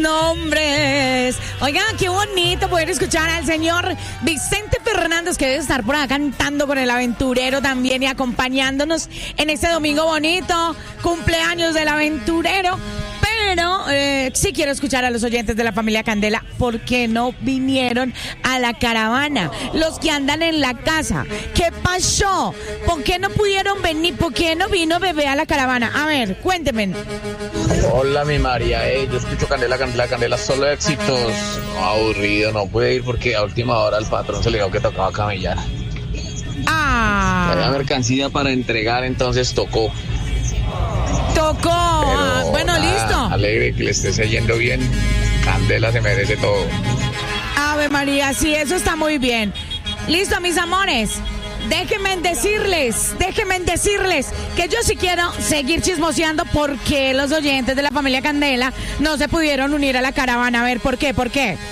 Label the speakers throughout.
Speaker 1: Nombres. Oigan, qué bonito poder escuchar al señor Vicente Fernández, que debe estar por acá cantando con el aventurero también y acompañándonos en este domingo bonito, cumpleaños del aventurero. Pero sí quiero escuchar a los oyentes de la familia Candela. ¿Por qué no vinieron a la caravana? Los que andan en la casa. ¿Qué pasó? ¿Por qué no pudieron venir? ¿Por qué no vino bebé a la caravana? A ver, cuéntenme.
Speaker 2: Hola, mi María. Yo escucho Candela, Candela, Candela. Solo éxitos. Aburrido, no pude ir porque a última hora al patrón se le dijo que tocaba camellar. Había mercancía para entregar, entonces tocó.
Speaker 1: Bueno,
Speaker 2: nada,
Speaker 1: listo.
Speaker 2: Alegre que le esté yendo bien. Candela se merece todo.
Speaker 1: Ave María, sí, eso está muy bien. Listo, mis amores. Déjenme decirles que yo sí quiero seguir chismoseando porque los oyentes de la familia Candela no se pudieron unir a la caravana. A ver, ¿por qué?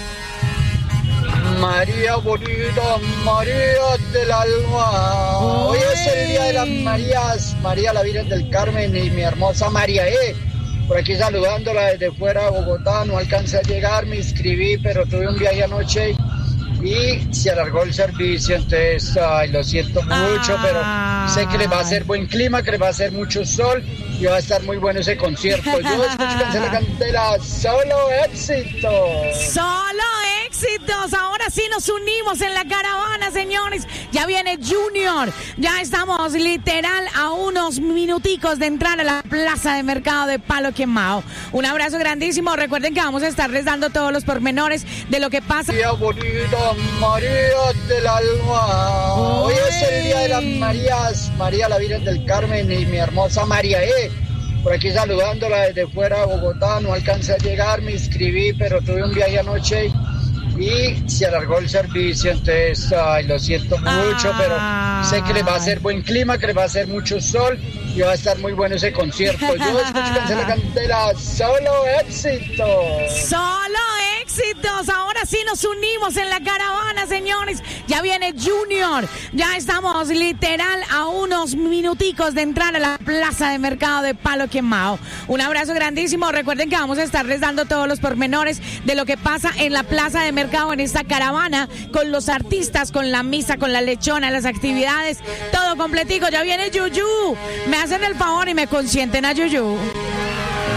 Speaker 3: María bonita, María del alma. Hoy es el día de las Marías, María la Virgen del Carmen y mi hermosa María por aquí saludándola desde fuera de Bogotá. No alcancé a llegar, me inscribí, pero tuve un viaje anoche y se alargó el servicio, entonces lo siento mucho, pero sé que le va a hacer buen clima, que le va a hacer mucho sol y va a estar muy bueno ese concierto. Yo escucho Candela, Candela, solo éxitos.
Speaker 1: Solo éxitos. Ahora sí nos unimos en la caravana, señores. Ya viene Junior. Ya estamos literal a unos minuticos de entrar a la plaza de mercado de Palo Quemado. Un abrazo grandísimo. Recuerden que vamos a estarles dando todos los pormenores de lo que pasa.
Speaker 3: María bonita, María del alma. Hoy es el día de las Marías, María la Virgen del Carmen y mi hermosa María por aquí saludándola desde fuera de Bogotá. No alcancé a llegar, me inscribí, pero tuve un viaje anoche y se alargó el servicio, entonces lo siento mucho, pero sé que le va a hacer buen clima, que le va a hacer mucho sol y va a estar muy bueno ese concierto. Yo escucho Candela, Candela, solo éxitos.
Speaker 1: Solo éxitos. Ahora sí nos unimos en la caravana, señores. Ya viene Junior. Ya estamos literal a unos minuticos de entrar a la plaza de mercado de Palo Quemado. Un abrazo grandísimo. Recuerden que vamos a estarles dando todos los pormenores de lo que pasa en la plaza de mercado en esta caravana, con los artistas, con la misa, con la lechona, las actividades, todo completico. Ya viene Yuyu. Me hacen el favor y me consienten a Yuyu.